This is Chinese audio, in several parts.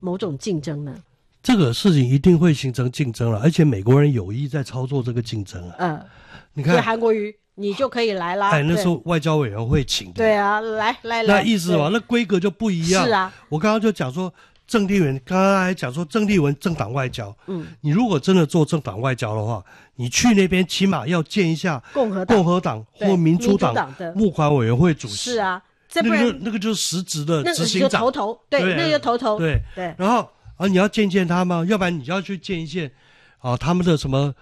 某种竞争呢？ 这个事情一定会形成竞争了，而且美国人有意在操作这个竞争啊。你看韩国瑜你就可以来啦。 那时候外交委员会请的。 对啊，来， 那意思嘛，那规格就不一样。 是啊， 我刚刚就讲说，郑丽文刚刚还讲说，郑丽文政党外交。你如果真的做政党外交的话，你去那边起码要见一下共和党或民主党的募款委员会主席。 是啊， 那个就是实质的执行长， 头头，对，那个头头， 对。然后你要见他吗？要不然你就要去见一见他们的什么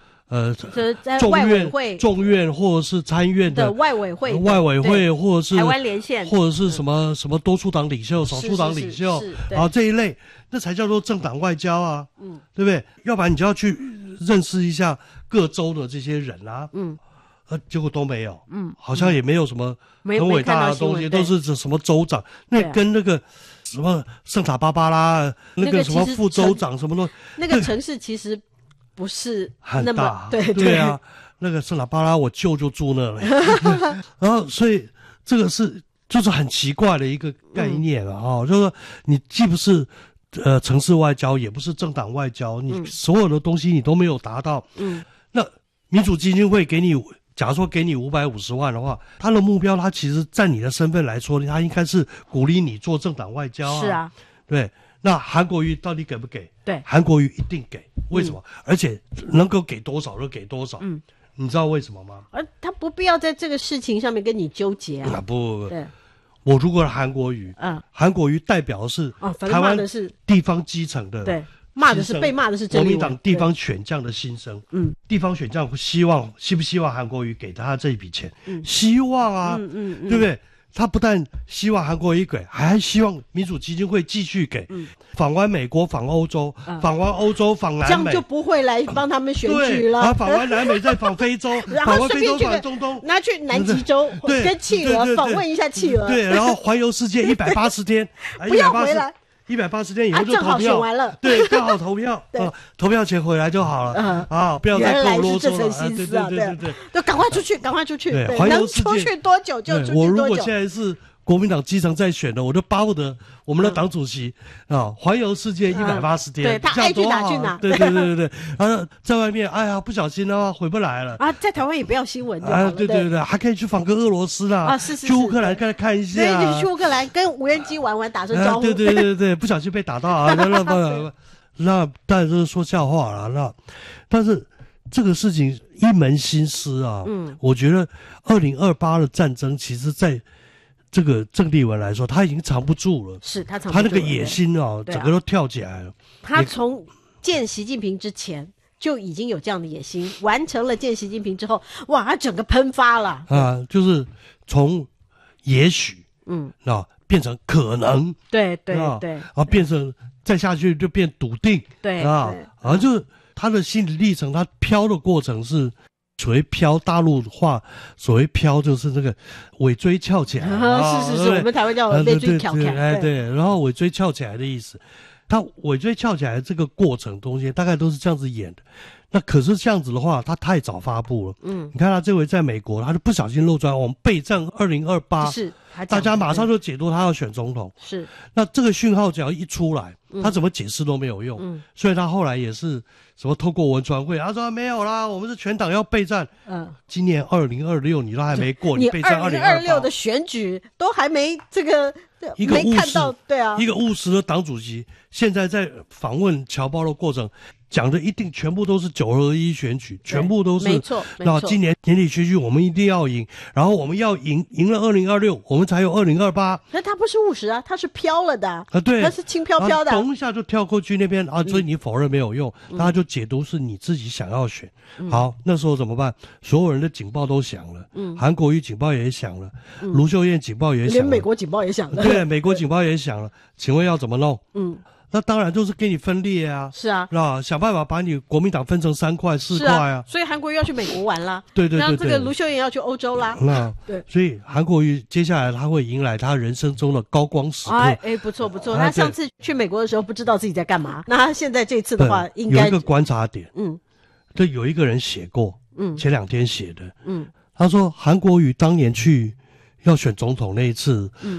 众院或者是参院的外委会或者是台湾连线， 或者是什么多数党领袖、少数党领袖这一类，那才叫做政党外交啊。对不对？要不然你就要去认识一下各州的这些人啊。结果都没有。好像也没有什么很伟大的东西，都是什么州长，那跟那个什么圣塔芭芭拉那个什么副州长什么的， 那个城市其实不是很大。 对啊，那个圣塔芭芭拉我舅舅住那里。然后所以这个就是很奇怪的一个概念了就是说你既不是城市外交，也不是政党外交，你所有的东西你都没有达到。那民主基金会假如说给你550万的话，他的目标，他其实在你的身份来说，他应该是鼓励你做政党外交啊。 是啊， 对。那韩国瑜到底给不给？ 对， 韩国瑜一定给。为什么？而且能够给多少就给多少。你知道为什么吗？ 他不必要在这个事情上面跟你纠结啊。 不， 对。 我如果是韩国瑜，韩国瑜代表的是台湾地方基层的， 对。被骂的是国民党地方选将的心声。地方选将希不希望韩国瑜给他这一笔钱？希望啊。对不对？他不但希望韩国瑜给，还希望民主基金会继续给。访完美国，访欧洲，访完欧洲，访南美， 这样就不会来帮他们选举了。 访完南美再访非洲，访完非洲访中东， 拿去南极洲跟企鹅访问一下企鹅。 对，然后环游世界180天， 不要回来。 180天以后就投票， 正好选完了。 对，刚好投票。投票前回来就好了。不要再跟我啰嗦了。对， 都赶快出去，赶快出去。 对， 能出去多久就出去多久。 我如果现在是国民党基层在选的，我就巴不得我们的党主席环游世界180天， 对，他爱去哪去哪。 对。然后在外面，不小心的话回不来了在台湾也不要新闻对，还可以去访个俄罗斯啦是去乌克兰看一下。 对，去乌克兰跟无人机玩打声招呼。 对，不小心被打到那当然就是说笑话了。但是这个事情一门心思我觉得2028的战争，其实在这个郑丽文来说，他已经藏不住了。 是他藏不住了， 他那个野心整个都跳起来了。 他从见习近平之前就已经有这样的野心，完成了见习近平之后，哇，他整个喷发了就是从也许变成可能， 对， 变成再下去就变笃定， 对就是他的心理历程，他飘的过程是。所谓飘，大陆话所谓飘就是那个尾椎翘起来。 是，我们台湾叫尾椎翘起来。 对，然后尾椎翘起来的意思，他尾椎翘起来这个过程中间大概都是这样子演的。那可是这样子的话，他太早发布了。你看他这回在美国，他就不小心漏出来，我们备战2028， 是大家马上就解读他要选总统。 是， 那这个讯号只要一出来，他怎么解释都没有用。所以他后来也是什么透过文传会，他说没有啦，我们是全党要备战。今年2026你都还没过，你备战 2026的选举都还没这个。没看到，对啊， 一个务实的党主席，现在在访问侨胞的过程，讲的一定全部都是9合1选举，全部都是没错。 那今年年底选举我们一定要赢，然后我们要赢了2026，我们才有2028。 那他不是务实啊，他是飘了的对， 他是轻飘飘的， 咚一下就跳过去那边所以你否认没有用，他就解读是你自己想要选。好，那时候怎么办？所有人的警报都响了，韩国瑜警报也响了，卢秀燕警报也响了， 连美国警报也响了。 对，美国警报也响了。请问要怎么弄？那当然就是给你分裂啊。 是啊， 想办法把你国民党分成3块4块啊。 所以韩国瑜要去美国玩啦。 对， 那这个卢秀燕要去欧洲啦。对， 所以韩国瑜接下来他会迎来他人生中的高光时刻。 不错。他上次去美国的时候不知道自己在干嘛，那他现在这次的话，应该有一个观察点。这有一个人写过，前2天写的。他说韩国瑜当年去要选总统那一次，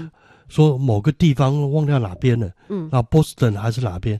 说某个地方忘掉哪边了，啊，波士顿还是哪边，